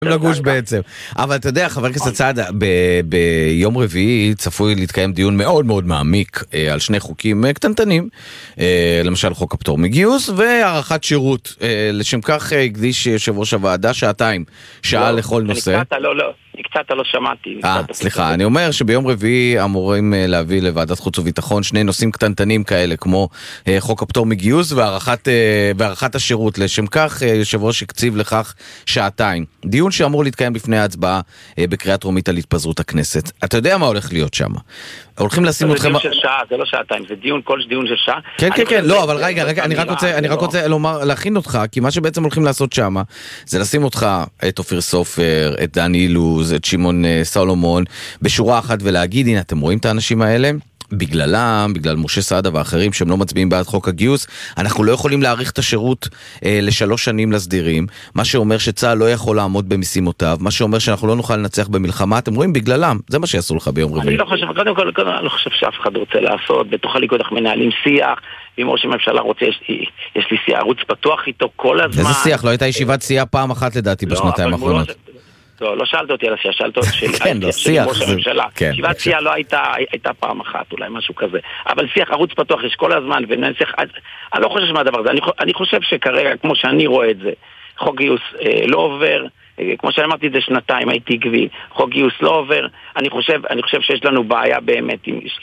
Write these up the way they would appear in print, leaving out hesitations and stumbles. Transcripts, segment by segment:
לגוש בעצם. אבל אתה יודע, חבר הכנסת סעדה, ביום רביעי צפוי להתקיים דיון מאוד מאוד מעמיק על שני חוקים קטנטנים, למשל חוק הפטור מגיוס והארכת שירות. לשם כך הקדיש יושב ראש הוועדה שעתיים, שעה לכל נושא. קצת לא שמעתי. סליחה, אני אומר שביום רביעי אמורים להביא לוועדת חוץ וביטחון שני נושאים קטנטנים כאלה, כמו חוק הפטור מגיוס והארכת השירות. לשם כך יושב ראש הקציב לכך שעתיים. דיון שאמור להתקיים לפני ההצבעה בקריאה טרומית על התפזרות הכנסת. אתה יודע מה הולך להיות שם? הולכים לשים אתכם... זה דיון של שעה, זה לא שעתיים, זה דיון, כל דיון של שעה. כן, כן, כן, לא, אבל רגע, אני רק רוצה להכין אותך, כי מה שבעצם הולכים לעשות שם, זה לשים אותך, את אופיר סופר, את דני אילוז, את שמעון סולומון, בשורה אחת ולהגיד, הנה, אתם רואים את האנשים האלה? בגללם, בגלל משה סעדה ואחרים שהם לא מצביעים בעד חוק הגיוס, אנחנו לא יכולים להאריך את השירות ל3 שנים לסדירים, מה שאומר שצה"ל לא יכול לעמוד במשימותיו, מה שאומר שאנחנו לא נוכל לנצח במלחמה, אתם רואים בגללם, זה מה שיעשו לך ביום רביעי. אני לא חושב, קודם כל, אני לא חושב שאף אחד רוצה לעשות, בתוך הליכוד אנחנו מנהלים שיח, אם ראש הממשלה רוצה, יש לי שיח, ערוץ פתוח איתו כל הזמן. איזה שיח? לא הייתה ישיבת שיח פעם אחת לדעתי בשנתיים האחרונות. לא שאלת אותי על השיח, שאלת אותי של ראש הממשלה. ישיבת שיח לא הייתה פעם אחת, אולי משהו כזה. אבל שיח, ערוץ פתוח יש כל הזמן, אני לא חושב מהדבר הזה. אני חושב שכרגע, כמו שאני רואה את זה, חוק גיוס לא עובר, כמו שאני אמרתי את זה שנתיים, הייתי עקבי, חוק גיוס לא עובר. אני חושב שיש לנו בעיה באמת,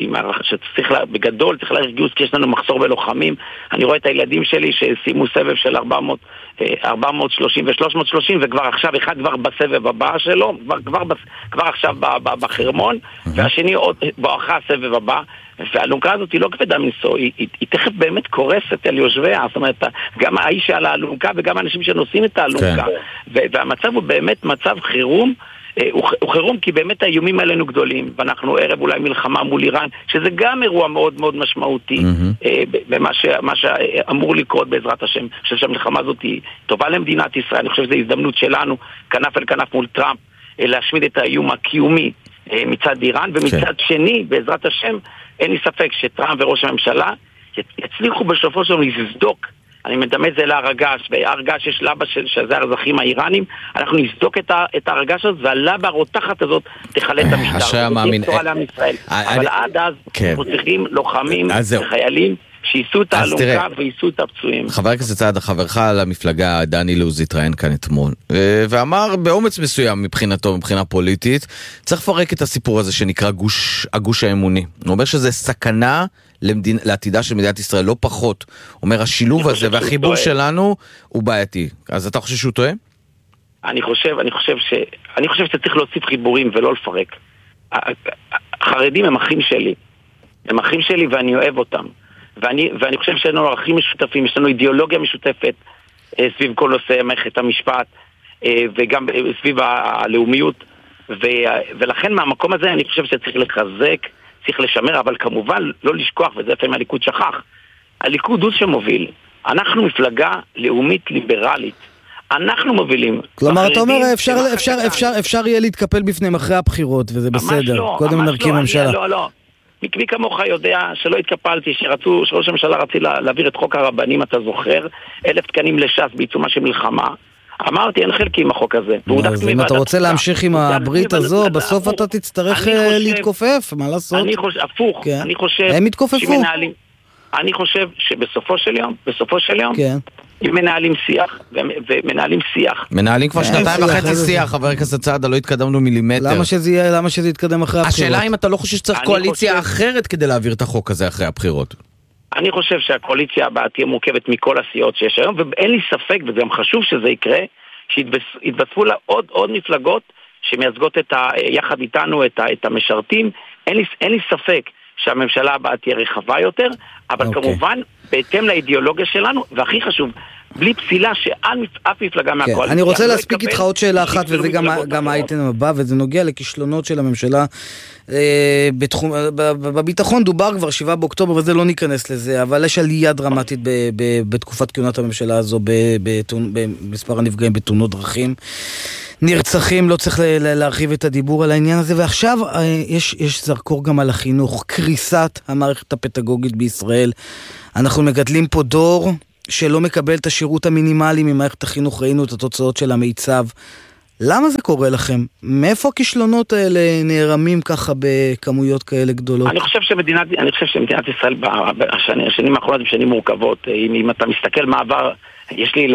בגדול צריך להאריך גיוס, כי יש לנו מחסור בלוחמים. אני רואה את הילדים שלי ששימו סבב של 430 ו-330, וכבר עכשיו אחד כבר בסבב הבא שלו, כבר עכשיו בחרמון, והשני עוד בואכה הסבב הבא, והאלונקה הזאת היא לא כבדה מנסוע, היא תכף באמת קורסת על יושביה, זאת אומרת, גם האיש שעל האלונקה וגם האנשים שנושאים את האלונקה, והמצב הוא באמת מצב חירום, הוא חירום כי באמת האיומים עלינו גדולים, ואנחנו ערב אולי מלחמה מול איראן, שזה גם אירוע מאוד מאוד משמעותי, במה שאמור לקרות בעזרת השם. אני חושב שהמלחמה הזאת היא טובה למדינת ישראל, אני חושב שזו הזדמנות שלנו, כנף אל כנף מול טראמפ, להשמיד את האיום הקיומי מצד איראן, ומצד שני, בעזרת השם, אין לי ספק שטראמפ וראש הממשלה יצליחו בסופו של דבר לסדוק, אני מדמה את זה להרגש, והרגש יש לבה שזה האזרחים האיראנים, אנחנו נסדוק את הרגש הזאת, והלבה הרותחת הזאת תחלה את המשטר. אבל עד אז אנחנו צריכים לוחמים וחיילים שייסו את האלונקה וייסו את הפצועים. חבר הכנסת סעדה, חברך למפלגה דני אילוז התראיין כאן אתמול, ואמר באומץ מסוים מבחינתו, מבחינה פוליטית, צריך לפרק את הסיפור הזה שנקרא הגוש האמוני. הוא אומר שזה סכנה לעתידה של מדינת ישראל, לא פחות. הוא אומר, השילוב הזה והחיבור שלנו הוא בעייתי. אז אתה חושב שהוא טועה? אני חושב שצריך להוסיף חיבורים ולא לפרק. החרדים הם אחים שלי. הם אחים שלי ואני אוהב אותם. ואני חושב שיש לנו ערכים משותפים, יש לנו אידיאולוגיה משותפת סביב כל נושא מערכת המשפט וגם סביב הלאומיות, ולכן מהמקום הזה אני חושב שצריך לחזק, צריך לשמר, אבל כמובן לא לשכוח, וזה לפעמים הליכוד שכח, הליכוד הוא שמוביל. אנחנו מפלגה לאומית ליברלית, אנחנו מובילים. כלומר, אתה אומר, אפשר יהיה להתקפל בפניהם אחרי הבחירות, וזה בסדר. קודם נרכיב ממשלה. לא. מי כמוך יודע שלא התקפלתי, שראש הממשלה רצי להעביר את חוק הרבנים, אתה זוכר, 1,000 תקנים לש"ס בעיצומה של מלחמה. אמרתי, אין חלקי עם החוק הזה. אז אם אתה רוצה להמשיך עם הברית הזו, בסוף אתה תצטרך להתכופף, מה לעשות? הפוך, אני חושב... הם התכופפו. אני חושב שבסופו של יום, אם מנהלים שיח, ומנהלים שיח. מנהלים כבר 2.5 שיח, חבר הכנסת סעדה, לא התקדמנו מילימטר. למה שזה יתקדם אחרי הבחירות? השאלה אם אתה לא חושב שצריך קואליציה אחרת כדי להעביר את החוק הזה אחרי הבחירות. אני חושב שהקואליציה הבאה תהיה מורכבת מכל הסיעות שיש היום, ואין לי ספק, וזה גם חשוב שזה יקרה, שיתווספו לה עוד מפלגות שמייצגות יחד איתנו את המשרתים. אין לי ספק שהממשלה הבאה תהיה רחבה יותר, אבל כמובן, בהתאם לאידיאולוגיה שלנו, והכי חשוב, בלי פסילה שאף מפלגה מהקואליציה. אני רוצה להספיק איתך עוד שאלה אחת, וזה גם האייטם הבא, וזה נוגע לכישלונות של הממשלה בביטחון. דובר כבר 7 באוקטובר, וזה לא ניכנס לזה, אבל יש עלייה דרמטית בתקופת כהונת הממשלה הזו, במספר הנפגעים בתאונות דרכים. נרצחים, לא צריך להרחיב את הדיבור על העניין הזה, ועכשיו יש זרקור גם על החינוך, קריסת המערכת הפדגוגית בישראל. אנחנו מגדלים פה דור שלא מקבל את השירות המינימלי ממערכת החינוך, ראינו את התוצאות של המיצב. למה זה קורה לכם? מאיפה הכישלונות האלה נערמים ככה בכמויות כאלה גדולות? אני חושב שמדינת ישראל בשנים האחרונות הן שנים מורכבות. אם אתה מסתכל מה עבר, יש לי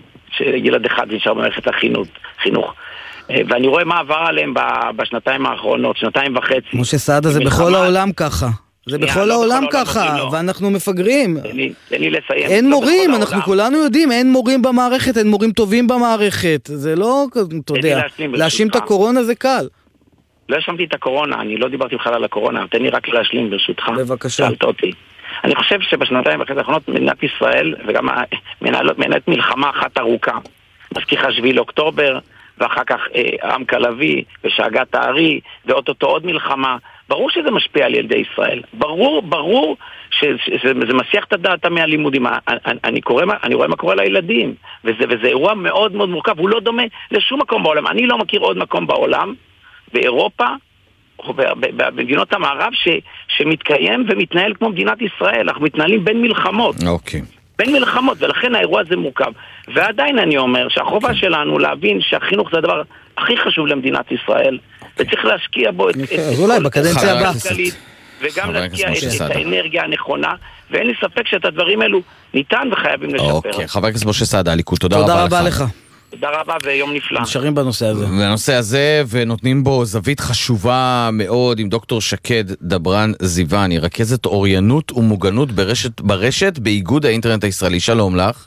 ילד אחד נשאר במערכת החינוך. ואני רואה מה עבר עליהם בשנתיים האחרונות, 2.5 שנים. משה סעדה, זה בכל העולם ככה. זה בכל העולם ככה, ואנחנו מפגרים. תן לי לסיים. אין מורים, אנחנו כולנו יודעים, אין מורים במערכת, אין מורים טובים במערכת. זה לא, אתה יודע, להאשים את הקורונה זה קל. לא האשמתי את הקורונה, אני לא דיברתי בכלל על הקורונה, תן לי רק להשלים ברשותך. בבקשה. שאלת אותי. אני חושב שבשנתיים וחצי האחרונות מדינת ישראל, וגם מנהלת מלחמה אחת ארוכה. מזכירה 7 לאוקטובר, ואחר כך עם כלבי ושאגת הארי, ואוטוטו עוד מלחמה. ברור שזה משפיע על ילדי ישראל. ברור שזה מסיח את הדעת מהלימודים. אני רואה מה קורה לילדים. וזה אירוע מאוד מאוד מורכב. הוא לא דומה לשום מקום בעולם. אני לא מכיר עוד מקום בעולם, באירופה, או במדינות המערב, שמתקיים ומתנהל כמו מדינת ישראל. אנחנו מתנהלים בין מלחמות. אוקיי. בין מלחמות, ולכן האירוע הזה מורכב. ועדיין אני אומר שהחובה שלנו להבין שהחינוך זה הדבר הכי חשוב למדינת ישראל, וצריך להשקיע בו את אולי בקדנציה הבאה. וגם להשקיע את האנרגיה הנכונה, ואין לי ספק שאת הדברים האלו ניתן וחייבים לשפר. אוקיי, חבר הכנסת משה סעדה, הליכוד, תודה רבה לך. תודה רבה ויום נפלא. נשארים בנושא הזה. בנושא הזה, ונותנים בו זווית חשובה מאוד עם דוקטור שקד דברן זיוון, היא רכזת אוריינות ומוגנות ברשת באיגוד האינטרנט הישראלי. שלום לך.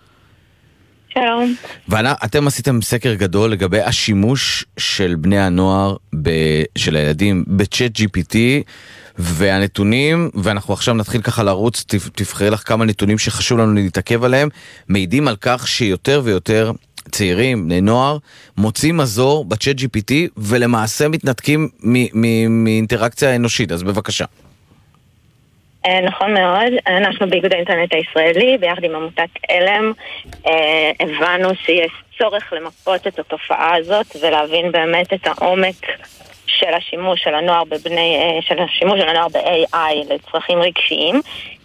שלום. ואתם עשיתם סקר גדול לגבי השימוש של בני הנוער, של הילדים, בצ'אט GPT, והנתונים, ואנחנו עכשיו נתחיל ככה לרוץ, תבחרי לך כמה נתונים שחשוב לנו להתעכב עליהם, מעידים על כך שיותר ויותר צעירים, בני נוער, מוצאים מזור בצ'אט GPT, ולמעשה מתנתקים מאינטראקציה אנושית. אז בבקשה. נכון מאוד, אנחנו באיגוד האינטרנט הישראלי, ביחד עם עמותת אלם, הבנו שיש צורך למפות את התופעה הזאת, ולהבין באמת את העומק של השימוש של הנוער של השימוש של הנוער ב-AI לצרכים רגשיים.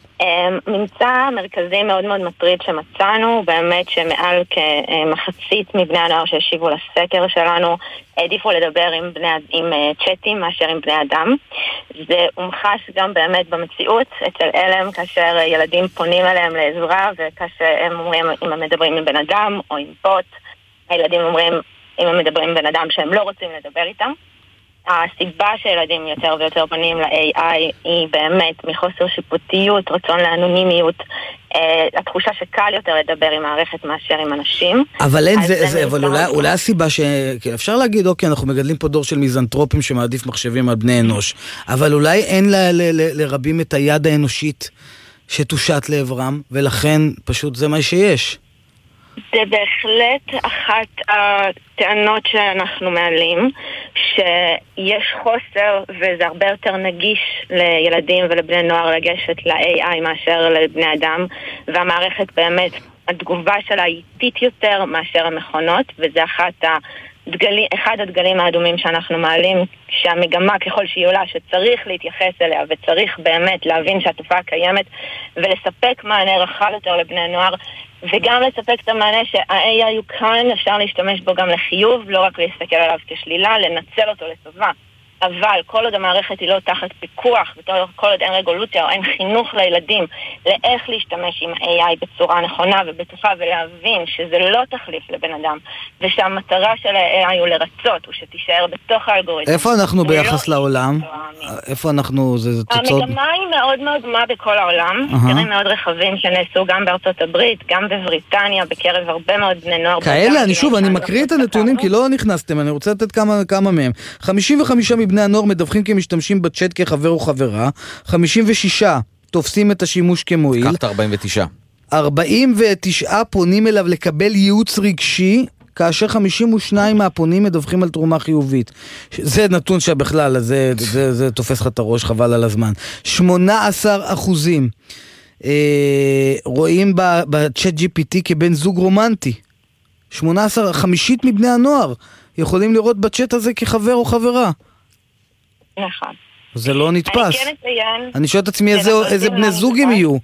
ממצא מרכזי מאוד מאוד מטריד שמצאנו, באמת שמעל כמחצית מבני הנוער שהשיבו לסקר שלנו העדיפו לדבר עם צ'אטים מאשר עם בני אדם. זה הומחש גם באמת במציאות אצל אלם, כאשר ילדים פונים אליהם לעזרה, וכאשר הם אומרים אם הם מדברים עם בן אדם או עם בוט, הילדים אומרים אם הם מדברים עם בן אדם שהם לא רוצים לדבר איתם. הסיבה שילדים יותר ויותר פונים ל-AI היא באמת מחוסר שיפוטיות, רצון לאנונימיות, התחושה שקל יותר לדבר עם מערכת מאשר עם אנשים. אבל אולי הסיבה שאפשר להגיד, אוקיי, אנחנו מגדלים פה דור של מיזנטרופים שמעדיף מחשבים על בני אנוש, אבל אולי אין לרבים את היד האנושית שתושט לעברם, ולכן פשוט זה מה שיש. זה בהחלט אחת הטענות שאנחנו מעלים, שיש חוסר וזה הרבה יותר נגיש לילדים ולבני נוער לגשת ל-AI מאשר לבני אדם, והמערכת באמת, התגובה שלה היא איטית יותר מאשר המכונות, וזה אחד הדגלים האדומים שאנחנו מעלים, שהמגמה ככל שהיא עולה שצריך להתייחס אליה וצריך באמת להבין שהתופעה קיימת ולספק מענה רחב יותר לבני נוער, וגם לספק את המענה שה-AI הוא כאן, אפשר להשתמש בו גם לחיוב, לא רק להסתכל עליו כשלילה, לנצל אותו לטובה. אבל כל עוד המערכת היא לא תחת פיקוח, וכל עוד אין רגולוציה או אין חינוך לילדים לאיך להשתמש עם AI בצורה נכונה ובטוחה, ולהבין שזה לא תחליף לבן אדם, ושהמטרה של ה-AI הוא לרצות, הוא שתישאר בתוך האלגוריתם. איפה אנחנו ביחס לעולם? איפה אנחנו, זה תוצאות? המגמה היא מאוד מאוד דומה בכל העולם. סקרים מאוד רחבים שנעשו גם בארצות הברית, גם בבריטניה, בקרב הרבה מאוד בני נוער. כאלה, אני מקריא את הנתונים כי לא נכנסתם, אני רוצה לתת כמה מהם. 55 מבני הנוער מדווחים כי משתמשים בצ'אט כחבר או חברה, 56 תופסים את השימוש כמועיל. קחת 49. 49 פונים אליו לקבל ייעוץ רגשי, כאשר 52 מהפונים מדווחים על תרומה חיובית. זה נתון שבכלל, זה תופס לך את הראש, חבל על הזמן. 18% רואים בצ'אט GPT כבן זוג רומנטי. 50 מבני הנוער יכולים לראות בצ'אט הזה כחבר או חברה. נכון. זה לא נתפס. אני שואל את עצמי איזה בני זוג הם יהיו.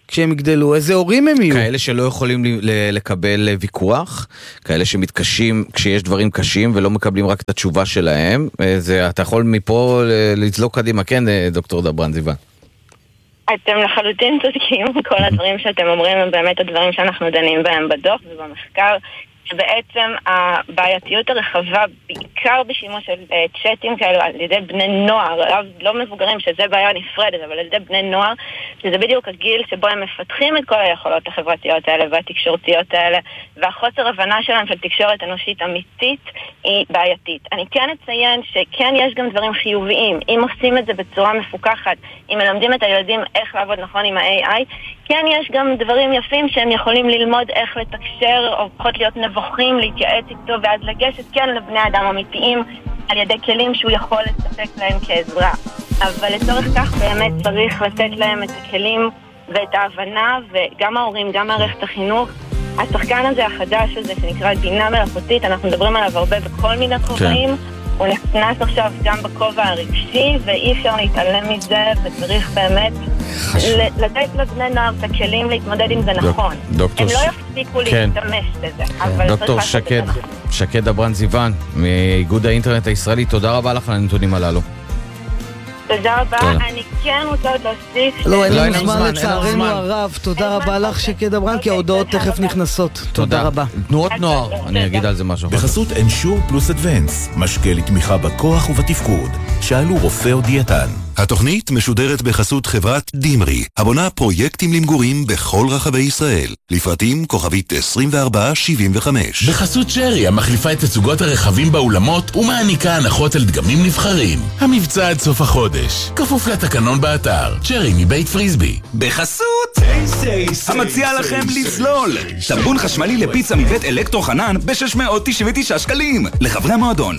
כשהם יגדלו, איזה הורים הם יהיו. כאלה שלא יכולים לקבל ויכוח, כאלה שמתקשים כשיש דברים קשים ולא מקבלים רק את התשובה שלהם, אתה יכול מפה לצלוק קדימה, כן דוקטור דברן זיוון? אתם לחלוטין צודקים, כל הדברים שאתם אומרים הם באמת הדברים שאנחנו דנים בהם בדוח ובמחקר, שבעצם הבעייתיות הרחבה בעיקר בשימוש של צ'אטים כאלו על ידי בני נוער, לא מבוגרים שזה בעיה נפרדת, אבל על ידי בני נוער, שזה בדיוק הגיל שבו הם מפתחים את כל היכולות החברתיות האלה והתקשורתיות האלה, והחוסר הבנה שלהם של תקשורת אנושית אמיתית היא בעייתית. אני כן אציין שכן יש גם דברים חיוביים, אם עושים את זה בצורה מפוקחת, אם מלמדים את הילדים איך לעבוד נכון עם ה-AI, כן יש גם דברים יפים שהם יכולים ללמוד איך לתקשר או פחות להיות נבוכים, להתייעץ איתו ואז לגשת כן לבני אדם אמיתיים על ידי כלים שהוא יכול לספק להם כעזרה. אבל לצורך כך באמת צריך לתת להם את הכלים ואת ההבנה, וגם ההורים, גם מערכת החינוך. השחקן הזה החדש הזה שנקרא בינה מלאכותית, אנחנו מדברים עליו הרבה בכל מיני כובעים, הוא נכנס עכשיו גם בכובע הרגשי ואי אפשר להתעלם מזה, וצריך באמת לתת לבני נוער את הכלים להתמודד עם זה נכון. הם לא יפסיקו להשתמש בזה. דוקטור שקד דברן זיוון מאיגוד האינטרנט הישראלי, תודה רבה לך על הנתונים הללו. תודה רבה, אני כן רוצה עוד להוסיף. לא, אין לנו זמן לצערנו הרב, תודה רבה לך שקד דברן, כי ההודעות תכף נכנסות. תודה רבה. תנועות נוער, אני אגיד על זה משהו. בחסות אנשור פלוס אדוונס, משקה לתמיכה בכוח ובתפקוד. שאלו רופא או דיאטן. התוכנית משודרת בחסות חברת דימרי, הבונה פרויקטים למגורים בכל רחבי ישראל. לפרטים כוכבית 2475. בחסות שרי, המחליפה את תצוגות הרכבים באולמות ומעניקה הנחות על דגמים נבחרים. המבצע עד סוף החודש, כפוף לתקנון באתר. שרי מבית פריסבי. בחסות המציע לכם לזלול טבון חשמלי לפיצה מבית אלקטרו חנן ב-699 שקלים. לחברי המועדון